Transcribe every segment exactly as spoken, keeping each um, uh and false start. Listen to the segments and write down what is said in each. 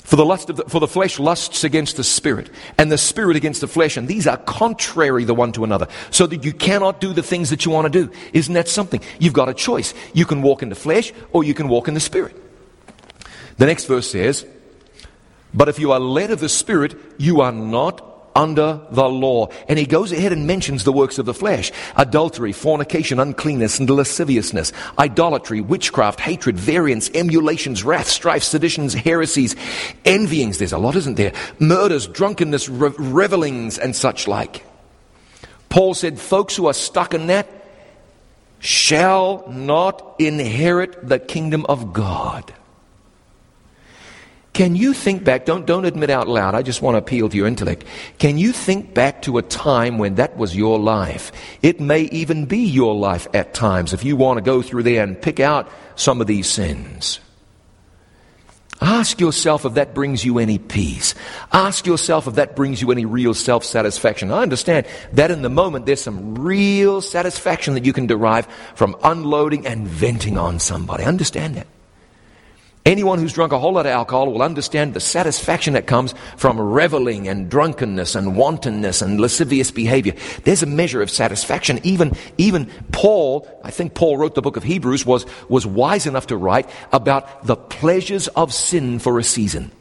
For the lust of the, for the flesh lusts against the spirit, and the spirit against the flesh, and these are contrary the one to another, so that you cannot do the things that you want to do. Isn't that something? You've got a choice. You can walk in the flesh, or you can walk in the spirit. The next verse says, but if you are led of the Spirit, you are not under the law. And he goes ahead and mentions the works of the flesh: adultery, fornication, uncleanness, and lasciviousness, idolatry, witchcraft, hatred, variance, emulations, wrath, strife, seditions, heresies, envyings. There's a lot, isn't there? Murders, drunkenness, re- revelings, and such like. Paul said folks who are stuck in that shall not inherit the kingdom of God. Can you think back, don't, don't admit out loud, I just want to appeal to your intellect. Can you think back to a time when that was your life? It may even be your life at times if you want to go through there and pick out some of these sins. Ask yourself if that brings you any peace. Ask yourself if that brings you any real self-satisfaction. I understand that in the moment there's some real satisfaction that you can derive from unloading and venting on somebody. I understand that. Anyone who's drunk a whole lot of alcohol will understand the satisfaction that comes from reveling and drunkenness and wantonness and lascivious behavior. There's a measure of satisfaction. Even, even Paul, I think Paul wrote the book of Hebrews, was, was wise enough to write about the pleasures of sin for a season.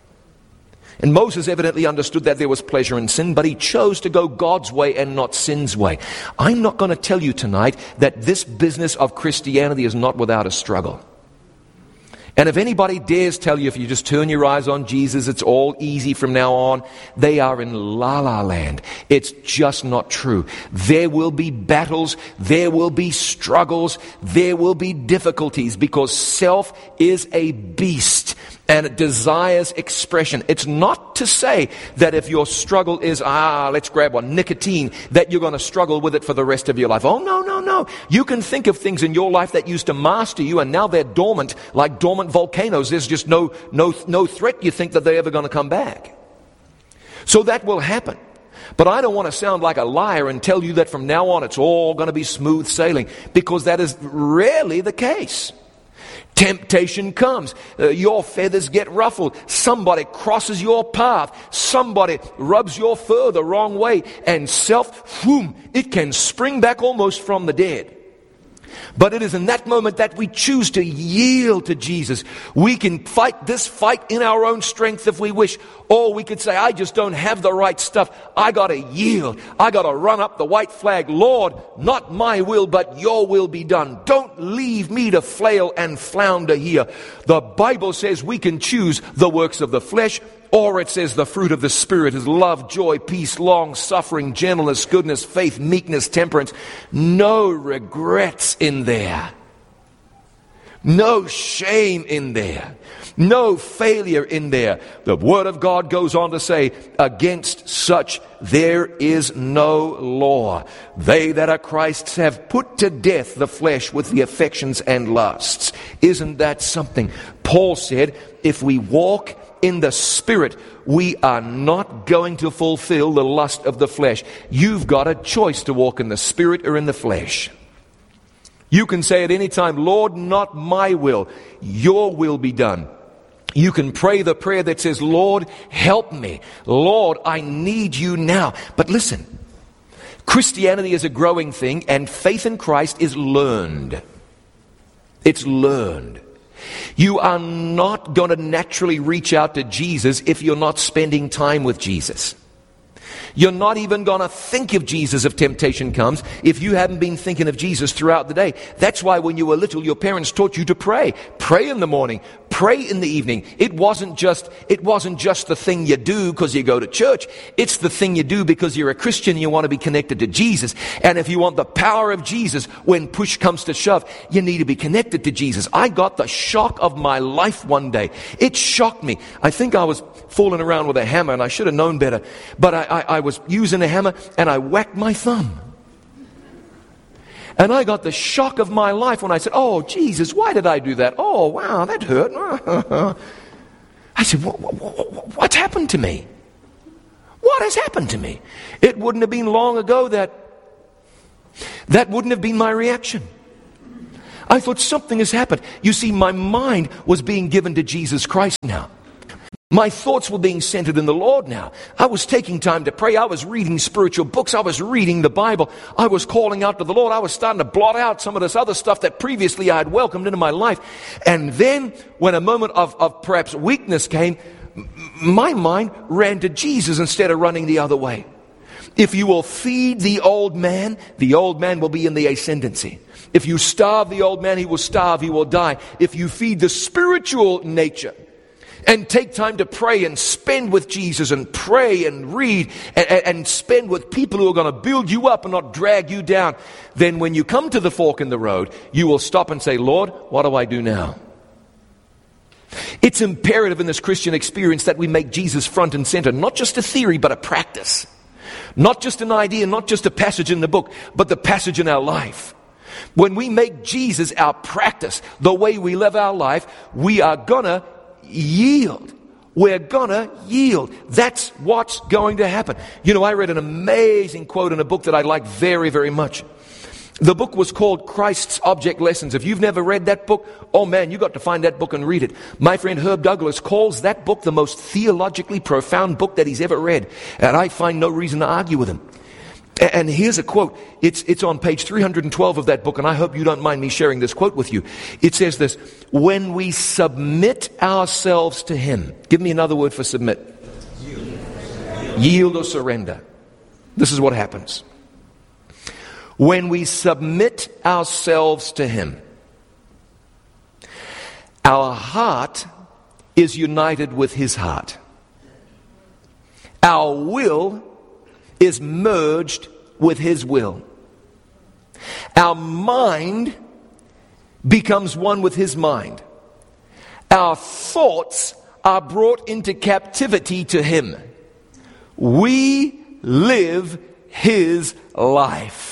And Moses evidently understood that there was pleasure in sin, but he chose to go God's way and not sin's way. I'm not going to tell you tonight that this business of Christianity is not without a struggle. And if anybody dares tell you if you just turn your eyes on Jesus, it's all easy from now on, they are in la-la land. It's just not true. There will be battles, there will be struggles, there will be difficulties, because self is a beast and it desires expression. It's not to say that if your struggle is, ah, let's grab one, nicotine, that you're going to struggle with it for the rest of your life. Oh, no, no, no. You can think of things in your life that used to master you and now they're dormant, like dormant volcanoes. There's just no, no, no threat you think that they're ever going to come back. So that will happen. But I don't want to sound like a liar and tell you that from now on it's all going to be smooth sailing, because that is rarely the case. Temptation comes. Uh, your feathers get ruffled. Somebody crosses your path. Somebody rubs your fur the wrong way. And self, whoom, it can spring back almost from the dead. But it is in that moment that we choose to yield to Jesus. We can fight this fight in our own strength if we wish. Or we could say, I just don't have the right stuff. I got to yield. I got to run up the white flag. Lord, not my will, but your will be done. Don't leave me to flail and flounder here. The Bible says we can choose the works of the flesh, or it says the fruit of the Spirit is love, joy, peace, long-suffering, gentleness, goodness, faith, meekness, temperance. No regrets in there. No shame in there. No failure in there. The Word of God goes on to say, against such there is no law. They that are Christ's have put to death the flesh with the affections and lusts. Isn't that something? Paul said, if we walk in the Spirit, we are not going to fulfill the lust of the flesh. You've got a choice to walk in the Spirit or in the flesh. You can say at any time, Lord, not my will, your will be done. You can pray the prayer that says, Lord, help me. Lord, I need you now. But listen, Christianity is a growing thing, and faith in Christ is learned. It's learned. You are not going to naturally reach out to Jesus if you're not spending time with Jesus. You're not even going to think of Jesus if temptation comes if you haven't been thinking of Jesus throughout the day. That's why when you were little, your parents taught you to pray. Pray in the morning. Pray in the evening. It wasn't just, it wasn't just the thing you do because you go to church. It's the thing you do because you're a Christian and you want to be connected to Jesus. And if you want the power of Jesus, when push comes to shove, you need to be connected to Jesus. I got the shock of my life one day. It shocked me. I think I was fooling around with a hammer and I should have known better. But I, I, I was using a hammer and I whacked my thumb. And I got the shock of my life when I said, oh, Jesus, why did I do that? Oh, wow, that hurt. I said, what, what, what's happened to me? What has happened to me? It wouldn't have been long ago that that wouldn't have been my reaction. I thought something has happened. You see, my mind was being given to Jesus Christ now. My thoughts were being centered in the Lord now. I was taking time to pray. I was reading spiritual books. I was reading the Bible. I was calling out to the Lord. I was starting to blot out some of this other stuff that previously I had welcomed into my life. And then when a moment of, of perhaps weakness came, my mind ran to Jesus instead of running the other way. If you will feed the old man, the old man will be in the ascendancy. If you starve the old man, he will starve, he will die. If you feed the spiritual nature and take time to pray and spend with Jesus and pray and read and, and spend with people who are going to build you up and not drag you down, then when you come to the fork in the road, you will stop and say, Lord, what do I do now? It's imperative in this Christian experience that we make Jesus front and center, not just a theory, but a practice. Not just an idea, not just a passage in the book, but the passage in our life. When we make Jesus our practice, the way we live our life, we are gonna yield. We're gonna yield. That's what's going to happen. You know, I read an amazing quote in a book that I like very, very much. The book was called Christ's Object Lessons. If you've never read that book, oh man, you got to find that book and read it. My friend Herb Douglas calls that book the most theologically profound book that he's ever read. And I find no reason to argue with him. And here's a quote. It's, it's on page three hundred twelve of that book, and I hope you don't mind me sharing this quote with you. It says this: when we submit ourselves to Him. Give me another word for submit. Yield, Yield or surrender. This is what happens. When we submit ourselves to Him, our heart is united with His heart. Our will is merged with His will. Our mind becomes one with His mind. Our thoughts are brought into captivity to Him. We live His life.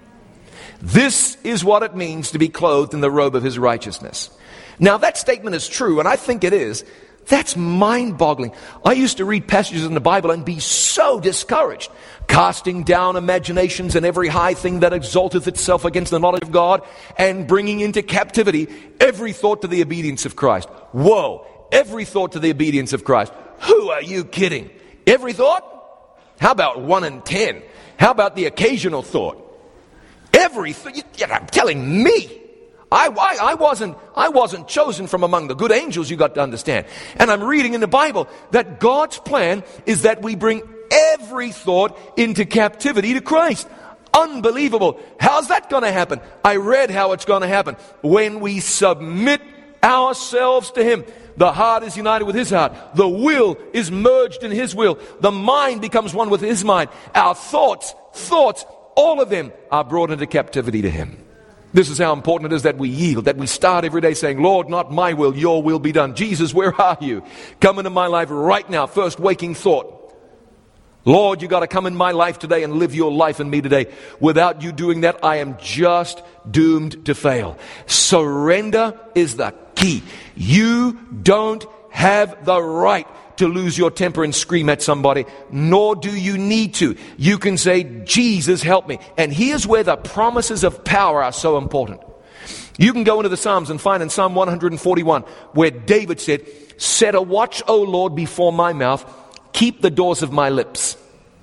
This is what it means to be clothed in the robe of His righteousness. Now that statement is true, and I think it is. That's mind-boggling. I used to read passages in the Bible and be so discouraged. Casting down imaginations and every high thing that exalteth itself against the knowledge of God, and bringing into captivity every thought to the obedience of Christ. Whoa! Every thought to the obedience of Christ. Who are you kidding? Every thought? How about one in ten? How about the occasional thought? Everything. You're telling me. I, I, I wasn't I wasn't chosen from among the good angels, you got to understand. And I'm reading in the Bible that God's plan is that we bring every thought into captivity to Christ. Unbelievable. How's that going to happen? I read how it's going to happen. When we submit ourselves to Him. The heart is united with His heart. The will is merged in His will. The mind becomes one with His mind. Our thoughts, thoughts, all of them are brought into captivity to Him. This is how important it is that we yield, that we start every day saying, Lord, not my will, your will be done. Jesus, where are you? Come into my life right now. First waking thought. Lord, you got to come in my life today and live your life in me today. Without you doing that, I am just doomed to fail. Surrender is the key. You don't have the right to lose your temper and scream at somebody, nor do you need to. You can say, Jesus, help me. And here's where the promises of power are so important. You can go into the Psalms and find in Psalm one forty-one where David said, set a watch, O Lord, before my mouth, keep the doors of my lips.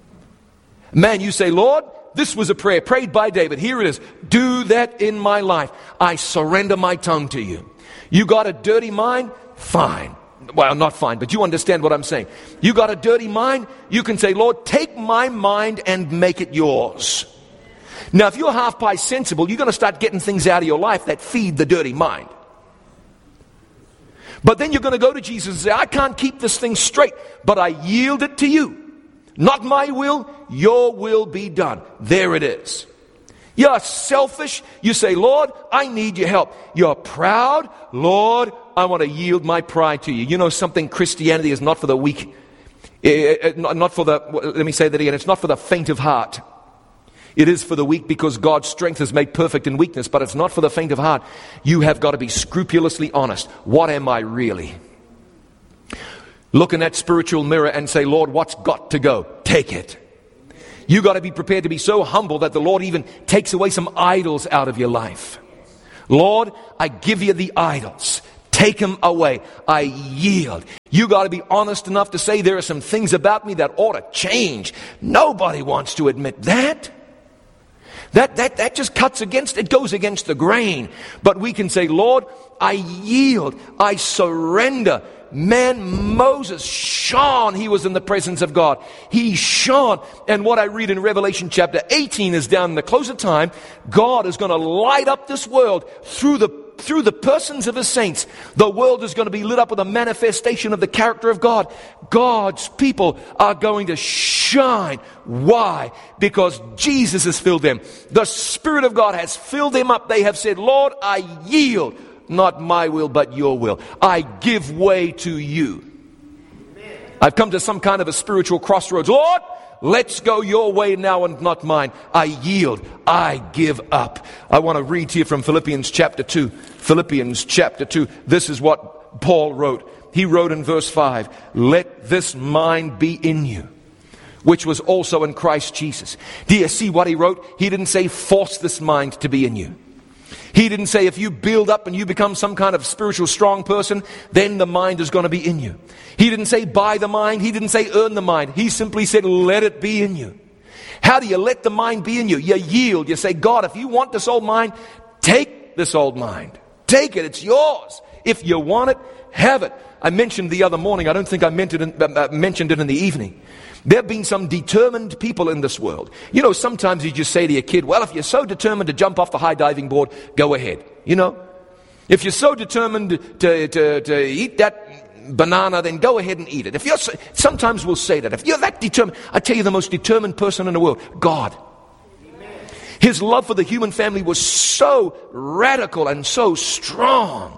Man, you say, Lord, this was a prayer prayed by David. Here it is. Do that in my life. I surrender my tongue to you. You got a dirty mind? Fine. Well, not fine, but you understand what I'm saying. You got a dirty mind? You can say, Lord, take my mind and make it yours. Now, if you're half pie sensible, you're going to start getting things out of your life that feed the dirty mind. But then you're going to go to Jesus and say, I can't keep this thing straight, but I yield it to you. Not my will, your will be done. There it is. You're selfish. You say, Lord, I need your help. You're proud. Lord, I want to yield my pride to you. You know something? Christianity is not for the weak. Not for the, let me say that again. It's not for the faint of heart. It is for the weak because God's strength is made perfect in weakness, but it's not for the faint of heart. You have got to be scrupulously honest. What am I really? Look in that spiritual mirror and say, Lord, what's got to go? Take it. You got to be prepared to be so humble that the Lord even takes away some idols out of your life. Lord, I give you the idols. Take them away. I yield. You got to be honest enough to say there are some things about me that ought to change. Nobody wants to admit that. That, that, that just cuts against, it goes against the grain. But we can say, Lord, I yield. I surrender. Man, Moses shone. He was in the presence of God. He shone. And what I read in Revelation chapter eighteen is down in the close of time, God is going to light up this world through the through the persons of his saints. The world is going to be lit up with a manifestation of the character of God. God's people are going to shine. Why? Because Jesus has filled them. The Spirit of God has filled them up. They have said, Lord, I yield. Not my will, but your will. I give way to you. I've come to some kind of a spiritual crossroads. Lord, let's go your way now and not mine. I yield. I give up. I want to read to you from Philippians chapter two. Philippians chapter two. This is what Paul wrote. He wrote in verse five, let this mind be in you, which was also in Christ Jesus. Do you see what he wrote? He didn't say force this mind to be in you. He didn't say if you build up and you become some kind of spiritual strong person, then the mind is going to be in you. He didn't say buy the mind. He didn't say earn the mind. He simply said let it be in you. How do you let the mind be in you? You yield. You say, God, if you want this old mind, take this old mind. Take it. It's yours. If you want it, have it. I mentioned the other morning, I don't think I meant it in, uh, mentioned it in the evening. There have been some determined people in this world. You know, sometimes you just say to your kid, well, if you're so determined to jump off the high diving board, go ahead. You know, if you're so determined to, to, to eat that banana, then go ahead and eat it. If you're so, sometimes we'll say that. If you're that determined, I tell you the most determined person in the world, God. Amen. His love for the human family was so radical and so strong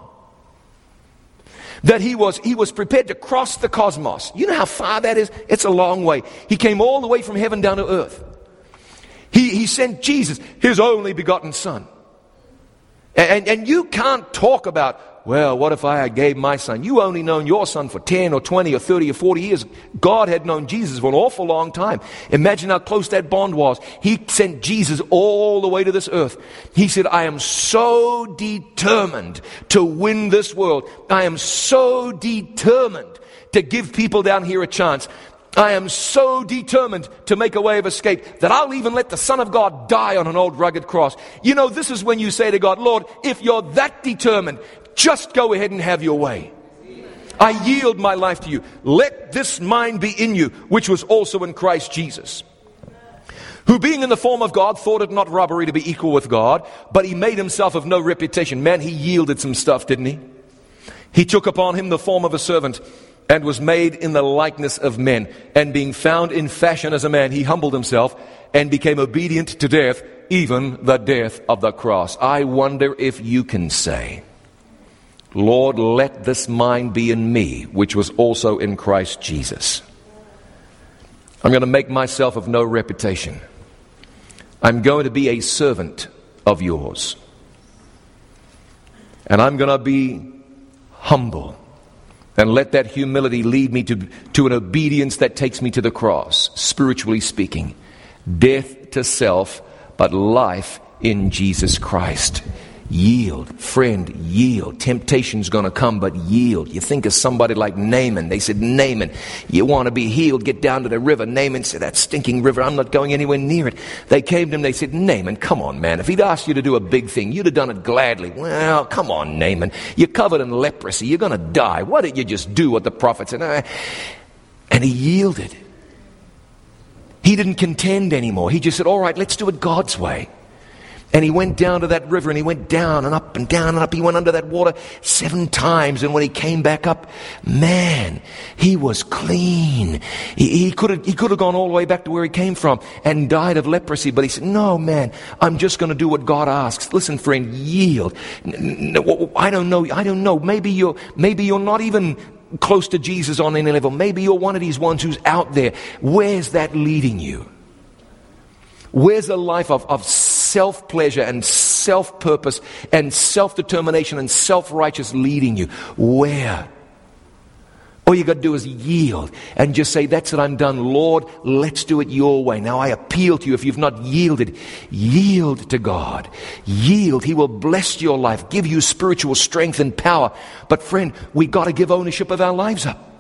that he was he was prepared to cross the cosmos. You know how far that is? It's a long way. He came all the way from heaven down to earth. He, he sent Jesus, his only begotten Son. And, and you can't talk about, well, what if I gave my son? You only known your son for ten or twenty or thirty or forty years. God had known Jesus for an awful long time. Imagine how close that bond was. He sent Jesus all the way to this earth. He said, I am so determined to win this world. I am so determined to give people down here a chance. I am so determined to make a way of escape that I'll even let the Son of God die on an old rugged cross. You know, this is when you say to God, Lord, if you're that determined, just go ahead and have your way. I yield my life to you. Let this mind be in you, which was also in Christ Jesus, who being in the form of God thought it not robbery to be equal with God, but he made himself of no reputation. Man, he yielded some stuff, didn't he? He took upon him the form of a servant and was made in the likeness of men. And being found in fashion as a man, he humbled himself and became obedient to death, even the death of the cross. I wonder if you can say, Lord, let this mind be in me, which was also in Christ Jesus. I'm going to make myself of no reputation. I'm going to be a servant of yours. And I'm going to be humble. And let that humility lead me to, to an obedience that takes me to the cross, spiritually speaking. Death to self, but life in Jesus Christ. Yield, friend, yield. Temptation's going to come, but yield. You think of somebody like Naaman. They said, Naaman, you want to be healed, get down to the river. Naaman said, that stinking river, I'm not going anywhere near it. They came to him, they said, Naaman, come on, man. If he'd asked you to do a big thing, you'd have done it gladly. Well, come on, Naaman. You're covered in leprosy. You're going to die. Why didn't you just do what the prophet said? And he yielded. He didn't contend anymore. He just said, all right, let's do it God's way. And he went down to that river, and he went down and up and down and up. He went under that water seven times. And when he came back up, man, he was clean. He, he could have he could have gone all the way back to where he came from and died of leprosy. But he said, no, man, I'm just going to do what God asks. Listen, friend, yield. I don't know. I don't know. Maybe you're, maybe you're not even close to Jesus on any level. Maybe you're one of these ones who's out there. Where's that leading you? Where's a life of, of self-pleasure and self-purpose and self-determination and self-righteous leading you? Where? All you got to do is yield and just say, that's it, I'm done. Lord, let's do it your way. Now I appeal to you. If you've not yielded, yield to God. Yield. He will bless your life, give you spiritual strength and power. But friend, we got to give ownership of our lives up.